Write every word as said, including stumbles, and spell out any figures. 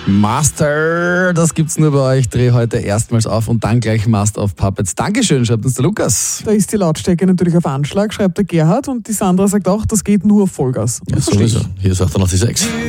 Master, das gibt's nur bei euch. Dreh heute erstmals auf und dann gleich Master of Puppets. Dankeschön, schreibt uns der Lukas. Da ist die Lautstärke natürlich auf Anschlag, schreibt der Gerhard, und die Sandra sagt auch, das geht nur auf Vollgas. Ja, sowieso. Hier ist achtundachtzig Komma sechs.